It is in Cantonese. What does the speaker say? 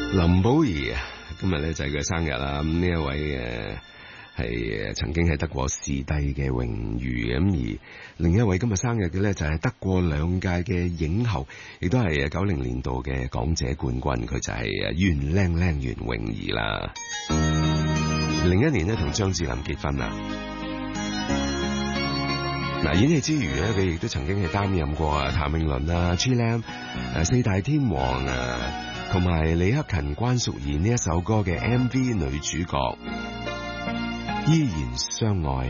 林保怡今日咧就係佢生日啦，咁呢一位係曾經係得過視帝嘅榮譽，咁而另一位今日生日嘅咧就係得過2屆嘅影后，亦都係90年度嘅港姐冠軍，佢就係袁靚靚袁詠儀啦。01年呢同張智霖結婚啦。嗱，演戲之餘咧，佢亦都曾經係擔任過譚詠麟啊、Chilam、四大天王啊，同埋李克勤、關淑怡呢一首歌嘅 MV 女主角，依然相愛。